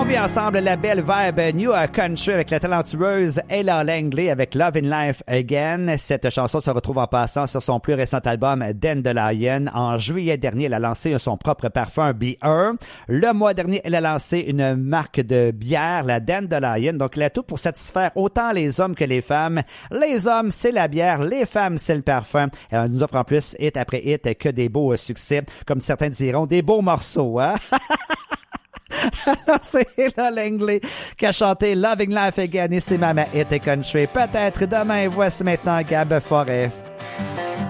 vit ensemble la belle vibe New Country avec la talentueuse Ella Langley avec Love in Life Again. Cette chanson se retrouve en passant sur son plus récent album Dandelion. En juillet dernier, elle a lancé son propre parfum Beer. Le mois dernier, elle a lancé une marque de bière, la Dandelion. Donc, elle a tout pour satisfaire autant les hommes que les femmes. Les hommes, c'est la bière. Les femmes, c'est le parfum. Elle nous offre en plus, hit après hit, que des beaux succès. Comme certains diront, des beaux morceaux, hein? Alors, c'est Ella Langley qui a chanté Loving Life Again et c'est Mama Hit Country. Peut-être demain, voici maintenant Gab Forêt.